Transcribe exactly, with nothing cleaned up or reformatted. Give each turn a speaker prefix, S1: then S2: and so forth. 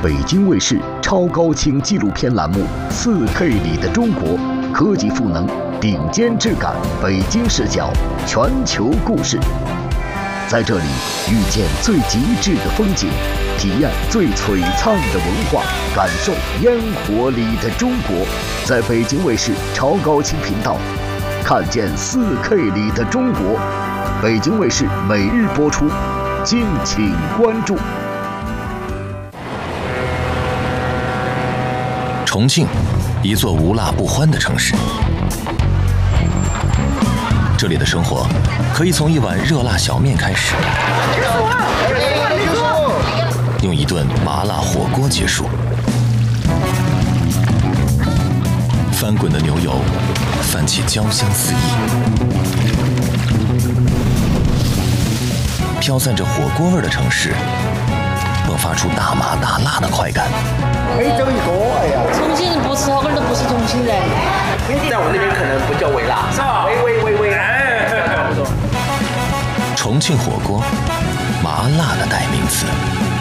S1: 北京卫视超高清纪录片栏目《四 K 里的中国》，科技赋能，顶尖质感，北京视角，全球故事。在这里遇见最极致的风景，体验最璀璨的文化，感受烟火里的中国。在北京卫视超高清频道，看见 四 K 里的中国。北京卫视每日播出，敬请关注。
S2: 重庆，一座无辣不欢的城市。这里的生活可以从一碗热辣小面开始，用一顿麻辣火锅结束。翻滚的牛油泛起焦香四溢，飘散着火锅味的城市迸发出大麻大辣的快感。
S3: 每周一个，哎呀！
S4: 重庆人不吃火锅都不是重庆人。
S3: 在我们那边可能不叫微辣，是吧？微微微微，哎，差不多。
S2: 重庆火锅，麻辣的代名词。